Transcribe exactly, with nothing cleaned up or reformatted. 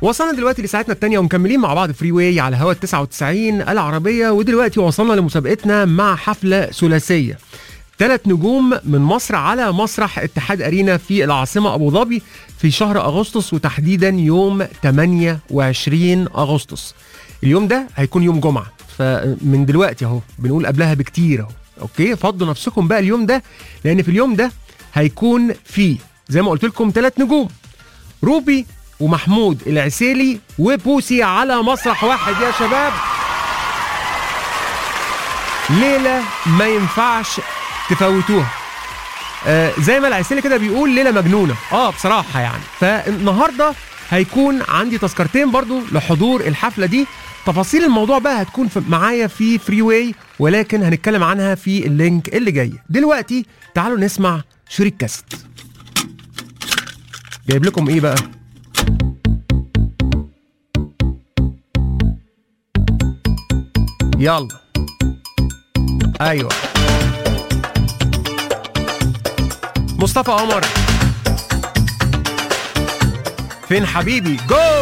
وصلنا دلوقتي لساعتنا الثانية ومكملين مع بعض فري واي على هوا التسعة وتسعين العربية. ودلوقتي وصلنا لمسابقتنا مع حفلة ثلاثية، ثلاث نجوم من مصر على مسرح اتحاد أرينا في العاصمة أبو ظبي في شهر أغسطس، وتحديدا يوم ثمانية وعشرين أغسطس. اليوم ده هيكون يوم جمعة، فمن دلوقتي اهو بنقول قبلها بكتير اهو. اوكي، فضوا نفسكم بقى اليوم ده، لأن في اليوم ده هيكون فيه زي ما قلت لكم ثلاث نجوم، روبي ومحمود العسيلي وبوسي على مسرح واحد يا شباب. ليلة ما ينفعش تفوتوها. آه زي ما العسيلي كده بيقول، ليلة مجنونة. اه بصراحة يعني. فالنهاردة هيكون عندي تذكرتين برضو لحضور الحفلة دي. تفاصيل الموضوع بقى هتكون معايا في فري واي، ولكن هنتكلم عنها في اللينك اللي جاي. دلوقتي تعالوا نسمع شريك كاست. جايب لكم ايه بقى؟ يلا ايوه، مصطفى قمر فين حبيبي جو.